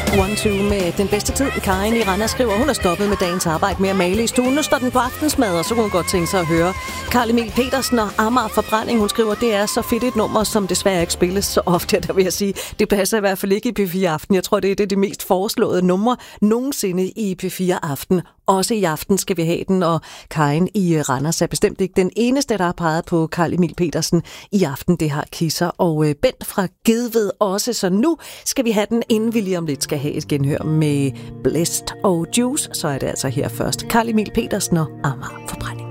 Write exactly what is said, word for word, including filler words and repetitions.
One Two med den bedste tid. Karin i Randers skriver, hun har stoppet med dagens arbejde med at male i stuen. Nu står den på aftensmad, og så kunne hun godt tænke sig at høre Carl Emil Petersen og Amager Forbrænding. Hun skriver, det er så fedt et nummer, som desværre ikke spilles så ofte. Der vil jeg sige, det passer i hvert fald ikke i P fire Aften. Jeg tror, det er det de mest foreslåede numre nogensinde i P fire Aften. Også i aften skal vi have den, og Karin i Randers er bestemt ikke den eneste, der har peget på Carl Emil Petersen i aften. Det har Kisser og Bent fra Gedved også, så nu skal vi have den, inden vi lige om lidt skal have et genhør med Blæst og Juice. Så er det altså her først Carl Emil Petersen og Amager Forbrænding.